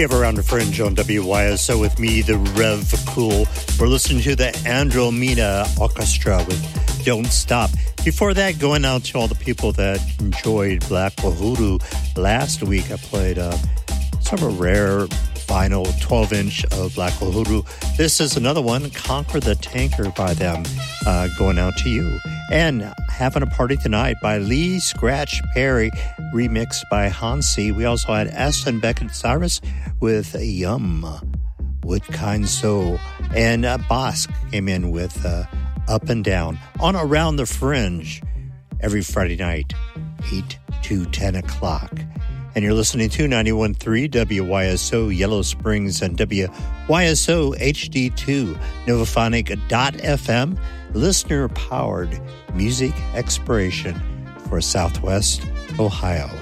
Give Around the Fringe on WYSO with me, the Rev Cool. We're listening to the Andromeda Orchestra with Don't Stop. Before that, going out to all the people that enjoyed Black Uhuru. Last week, I played some rare vinyl 12-inch of Black Uhuru. This is another one, Conquer the Tanker by them, going out to you. And Having a Party Tonight by Lee Scratch Perry, remixed by Hansi. We also had Aston Beckett Cyrus with Yum, Wood Kind Soul. And Bosk came in with Up and Down on Around the Fringe every Friday night, 8 to 10 o'clock. And you're listening to 91.3 WYSO Yellow Springs and WYSO HD2 Novophonic.fm, listener-powered music exploration for Southwest Ohio.